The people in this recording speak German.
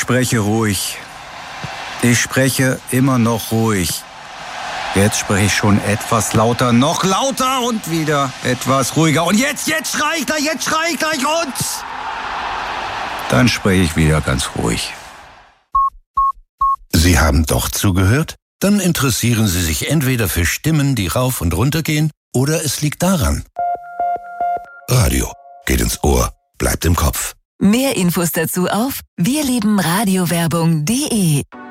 spreche ruhig. Ich spreche immer noch ruhig. Jetzt spreche ich schon etwas lauter, noch lauter und wieder etwas ruhiger. Und jetzt schrei ich gleich und dann spreche ich wieder ganz ruhig. Sie haben doch zugehört? Dann interessieren Sie sich entweder für Stimmen, die rauf und runter gehen, oder es liegt daran. Radio geht ins Ohr, bleibt im Kopf. Mehr Infos dazu auf wirlebenradiowerbung.de.